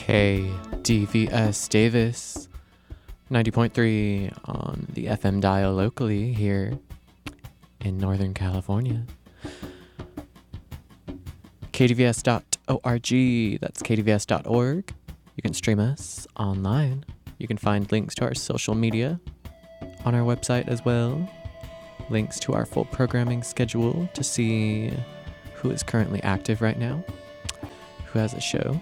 KDVS Davis, 90.3 on the FM dial locally here in Northern California. KDVS.org, that's KDVS.org. You can stream us online. You can find links to our social media on our website as well. Links to our full programming schedule to see who is currently active right now, who has a show.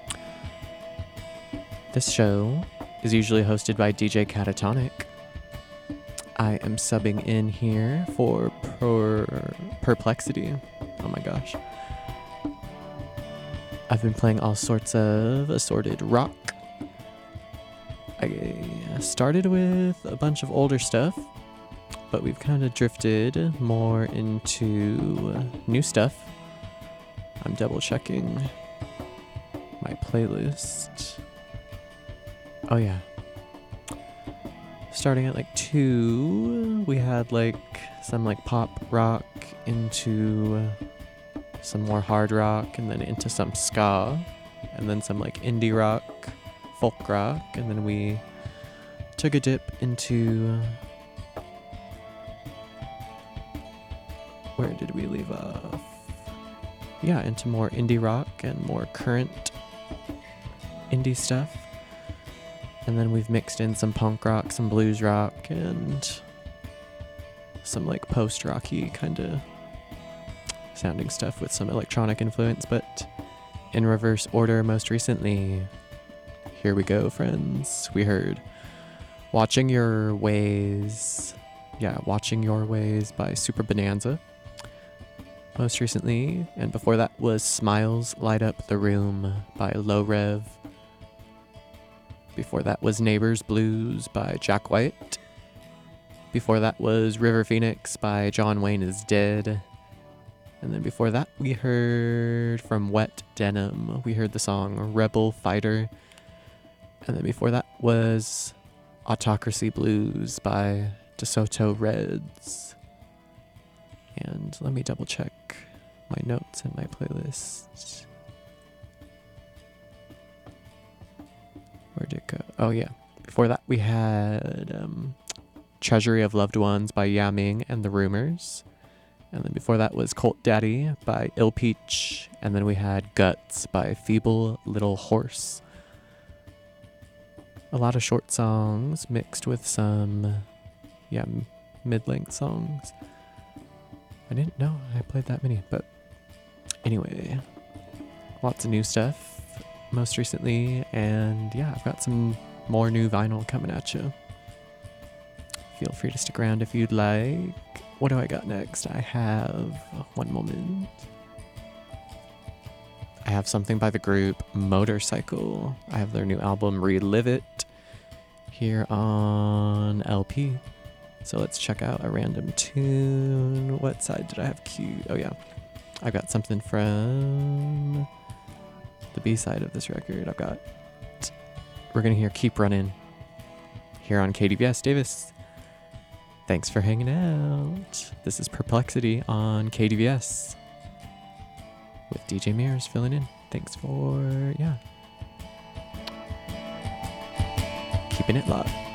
This show is usually hosted by DJ Catatonic. I am subbing in here for Perplexity. Oh my gosh. I've been playing all sorts of assorted rock. I started with a bunch of older stuff, but we've kind of drifted more into new stuff. I'm double checking my playlist. Oh yeah. Starting at like 2, we had like some like pop rock into some more hard rock, and then into some ska, and then some like indie rock, folk rock, and then we took a dip into, where did we leave off? Yeah, into more indie rock and more current indie stuff. And then we've mixed in some punk rock, some blues rock, and some like post-rocky kind of sounding stuff with some electronic influence, but in reverse order. Most recently, here we go, friends. We heard Watching Your Ways. Yeah, Watching Your Ways by Super Bonanza. Most recently, and before that was Smiles Light Up the Room by Low Rev. Before that was Neighbors Blues by Jack White. Before that was River Phoenix by John Wayne Is Dead. And then before that, we heard from Wet Denim. We heard the song Rebel Fighter. And then before that was Autocracy Blues by DeSoto Reds. And let me double check my notes and my playlist. Where'd it go? Oh yeah. Before that, we had Treasury of Loved Ones by Yaming and the Rumors. And then before that was Colt Daddy by Il Peach. And then we had Guts by Feeble Little Horse. A lot of short songs mixed with some, mid-length songs. I didn't know I played that many, but anyway, lots of new stuff most recently. And yeah, I've got some more new vinyl coming at you. Feel free to stick around if you'd like. What do I got next? I have, one moment. I have something by the group Motorcycle. I have their new album Relive It here on LP. So let's check out a random tune. What side did I have queued? Oh yeah. I've got something from the B side of this record. We're gonna hear Keep Running here on KDVS Davis. Thanks for hanging out. This is Perplexity on KDVS with DJ Mears filling in. Thanks for, keeping it locked.